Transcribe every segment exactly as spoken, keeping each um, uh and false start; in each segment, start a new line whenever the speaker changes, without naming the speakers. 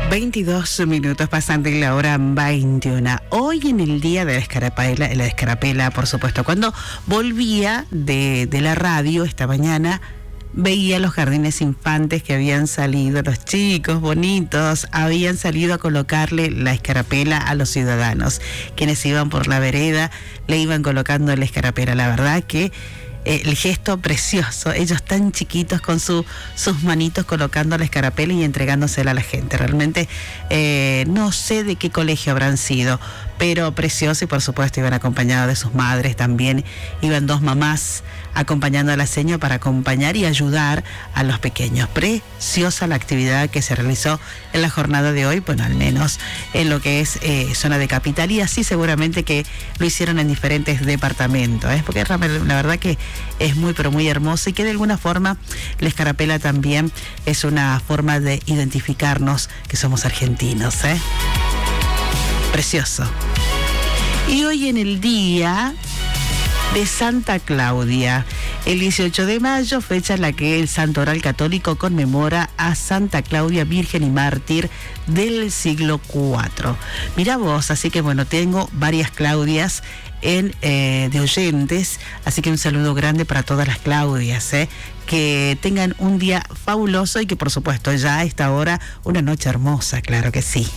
veintidós minutos pasan de la hora veintiuna. Hoy en el día de la escarapela, la escarapela, por supuesto, cuando volvía de, de la radio esta mañana, veía los jardines infantes que habían salido, los chicos bonitos, habían salido a colocarle la escarapela a los ciudadanos. Quienes iban por la vereda le iban colocando la escarapela. La verdad que Eh, el gesto precioso, ellos tan chiquitos con su, sus manitos colocando la escarapela y entregándosela a la gente. Realmente eh, no sé de qué colegio habrán sido, pero precioso, y por supuesto iban acompañados de sus madres también. Iban dos mamás acompañando a la señora para acompañar y ayudar a los pequeños. Preciosa la actividad que se realizó en la jornada de hoy, bueno, al menos en lo que es eh, zona de capital, y así seguramente que lo hicieron en diferentes departamentos, ¿eh? Porque la verdad que es muy pero muy hermoso, y que de alguna forma la escarapela también es una forma de identificarnos que somos argentinos, ¿eh? Precioso. Y hoy en el día de Santa Claudia, el dieciocho de mayo, fecha en la que el Santo Oral Católico conmemora a Santa Claudia, Virgen y Mártir del siglo cuarto. Mirá vos, así que bueno, tengo varias Claudias en eh, de oyentes, así que un saludo grande para todas las Claudias, ¿eh? Que tengan un día fabuloso y que por supuesto ya a esta hora una noche hermosa, claro que sí.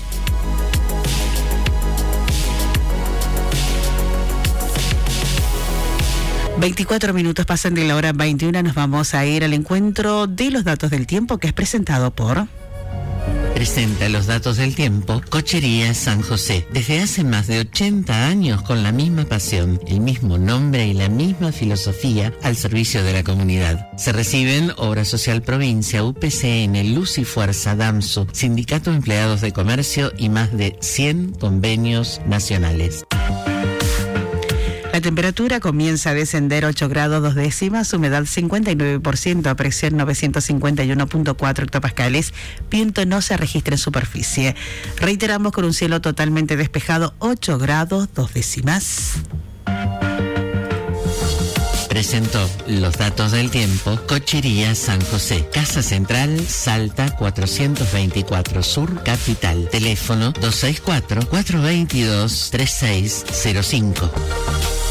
veinticuatro minutos pasan de la hora veintiuna, nos vamos a ir al encuentro de los datos del tiempo, que es presentado por...
Presenta los datos del tiempo Cochería San José. Desde hace más de ochenta años, con la misma pasión, el mismo nombre y la misma filosofía al servicio de la comunidad. Se reciben Obra Social Provincia, U P C N, Luz y Fuerza, DAMSU, Sindicato de Empleados de Comercio y más de cien convenios nacionales.
La temperatura comienza a descender ocho grados dos décimas, humedad cincuenta y nueve por ciento, presión novecientos cincuenta y uno punto cuatro hectopascales, viento no se registra en superficie. Reiteramos, con un cielo totalmente despejado, ocho grados dos décimas.
Presentó los datos del tiempo Cochería San José, Casa Central, Salta cuatrocientos veinticuatro Sur, Capital. Teléfono dos seis cuatro, cuatro dos dos, tres seis cero cinco.